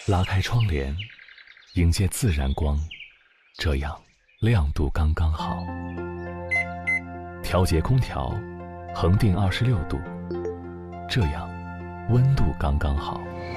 拉开窗帘，迎接自然光，这样亮度刚刚好。调节空调，恒定26度，这样温度刚刚好。